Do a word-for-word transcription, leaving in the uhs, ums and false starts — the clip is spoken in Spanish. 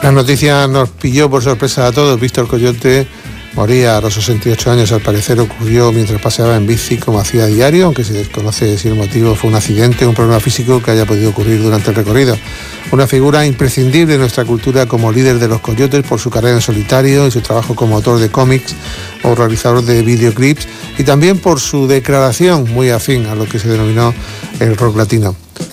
La noticia nos pilló por sorpresa a todos. Víctor Coyote moría a los sesenta y ocho años, al parecer ocurrió mientras paseaba en bici como hacía a diario, aunque se desconoce si el motivo fue un accidente o un problema físico que haya podido ocurrir durante el recorrido. Una figura imprescindible en nuestra cultura como líder de los Coyotes por su carrera en solitario y su trabajo como autor de cómics o realizador de videoclips, y también por su declaración muy afín a lo que se denominó el rock latino.